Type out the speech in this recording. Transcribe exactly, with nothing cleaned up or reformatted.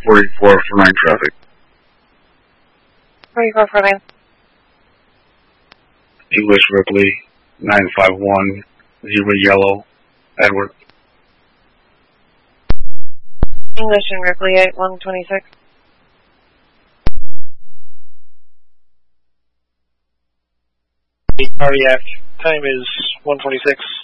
forty-four for nine traffic. forty-four for nine. English Ripley, nine five one, zero yellow, Edward. English and Ripley, eight one twenty-six. Cardiac, time is one twenty-six.